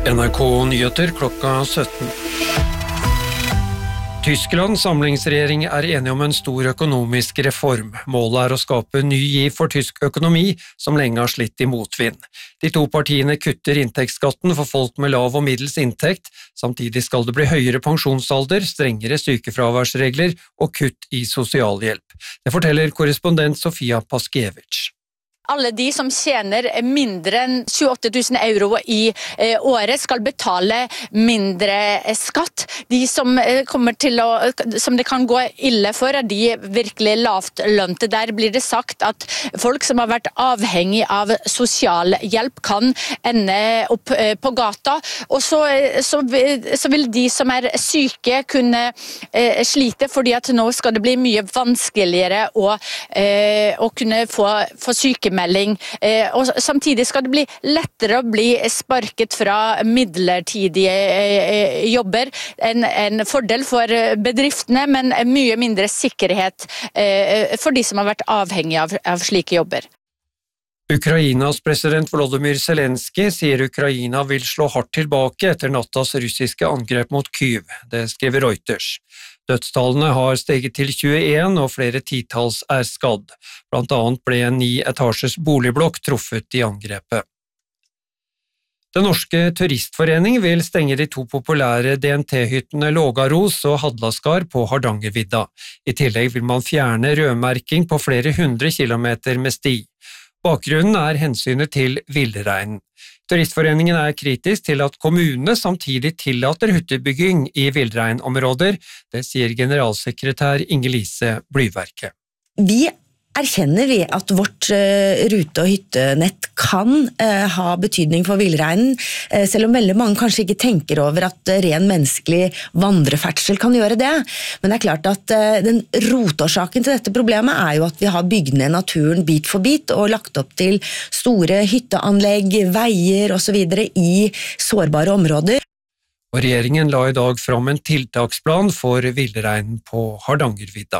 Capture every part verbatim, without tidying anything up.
N R K Nyheter klokka sytten. Tysklands samlingsregjering er enige om en stor økonomisk reform. Målet er å skape ny giv for tysk økonomi, som lenge har slitt i motvind. De to partiene kutter inntektsskatten for folk med lav og middels inntekt, samtidig skal det bli høyere pensjonsalder, strengere sykefraværsregler og kutt i sosialhjelp. Det forteller korrespondent Sofia Paskiewicz. Alle de som tjener mindre enn tjueåtte tusen euro i eh, året skal betale mindre eh, skatt. De som eh, kommer til å, som det kan gå ille for, er de virkelig lavt lønte. Der blir det sagt at folk som har vært avhengig av sosialhjelp kan ende opp eh, på gata. Og så, så, så vil de som er syke kunne eh, slite, fordi at nå skal det bli mye vanskeligere å, eh, å kunne få, få sykemelding. Eh, og samtidig skal det bli lettere å bli sparket fra midlertidige eh, jobber. En, en fordel for bedriftene, men mye mindre sikkerhet eh, for de som har vært avhengig av, av slike jobber. Ukrainas president Volodymyr Zelensky sier Ukraina vil slå hardt tilbake etter nattas russiske angrep mot Kyiv. Det skriver Reuters. Dødstallene har steget til tjueen, og flere titalls er skadd. Blant annet ble en ni etasjes boligblokk truffet i angrepet. Den norske turistforening vil stenge de to populære D N T-hyttene Lågaros og Hadlaskar på Hardangervidda. I tillegg vil man fjerne rødmerking på flere hundre kilometer med sti. Bakgrunnen er hensynet til villreinen. Turistforeningen er kritisk til at kommunene samtidig tillater hyttebygging i villreinområder, det sier generalsekretær Inge-Lise Blyverke. Vi erkjenner vi at vårt uh, rute- og hyttenett kan uh, ha betydning for villreinen, uh, selv om veldig mange kanskje ikke tenker over at uh, ren menneskelig vandreferdsel kan gjøre det. Men det er klart at uh, den rotårsaken til dette problemet er jo at vi har bygd ned naturen bit for bit og lagt opp til store hytteanlegg, veier og så videre i sårbare områder. Og regjeringen la i dag fram en tiltaksplan for villreinen på Hardangervidda.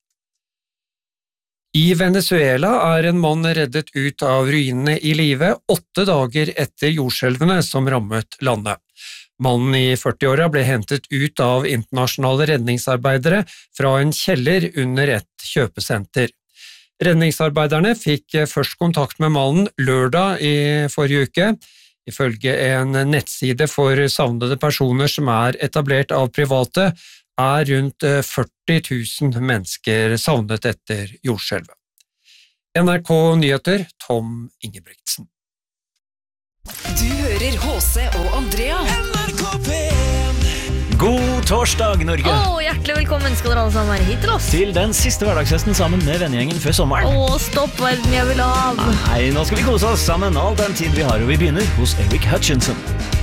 I Venezuela er en mann reddet ut av ruinene i live åtte dager etter jordskjelvene som rammet landet. Mannen i førtiåra ble hentet ut av internasjonale redningsarbeidere fra en kjeller under et kjøpesenter. Redningsarbeiderne fikk først kontakt med mannen lørdag i forrige uke. Ifølge en nettside for savnede personer som er etablert av private, er rundt førti tusen mennesker savnet etter jordskjelvet. N R K Nyheter, Tom Ingebrigtsen. Du hører H C og Andrea. N R K P en. God torsdag, Norge! Åh, hjertelig velkommen skal dere alle sammen være hit til oss. Til den siste hverdagsfesten sammen med vennegjengen før sommeren. Åh, stopp verden, jeg vil av. Nei, nå skal vi kose oss sammen all den tid vi har, og vi begynner hos Eric Hutchinson.